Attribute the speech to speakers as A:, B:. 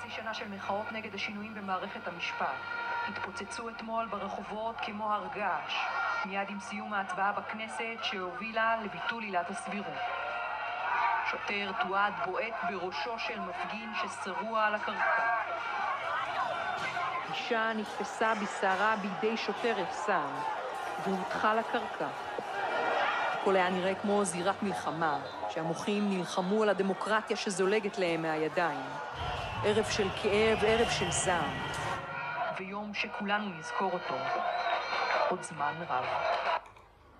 A: חצי שנה של מחאות נגד השינויים במערכת המשפט התפוצצו אתמול ברחובות כמו הר געש, מיד עם סיום ההצבעה בכנסת שהובילה לביטול עילת הסבירות. שוטר תועד בועט בראשו של מפגין ששרוע על הקרקע. אישה נתפסה בשערה בידי שוטר יס"מ והוטחה לקרקע. הכל היה נראה כמו זירת מלחמה, שהמוחים נלחמו על הדמוקרטיה שזולגת להם מהידיים. ערב של כאב, ערב של זעם, ויום שכולנו נזכור אותו עוד זמן רב.